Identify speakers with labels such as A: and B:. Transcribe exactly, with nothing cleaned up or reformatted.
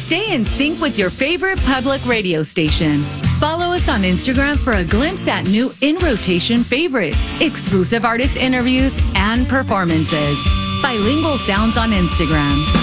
A: Stay in sync with your favorite public radio station. Follow us on Instagram for a glimpse at new in-rotation favorites, exclusive artist interviews, and performances. Bilingual Sounds on Instagram.